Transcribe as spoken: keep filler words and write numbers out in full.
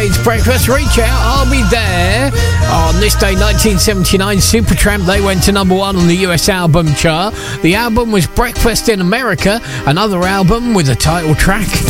Tuesday's breakfast. Reach out, I'll be there. On this day, nineteen seventy-nine, Supertramp, they went to number one on the U S album chart. The album was Breakfast in America, another album with a title track.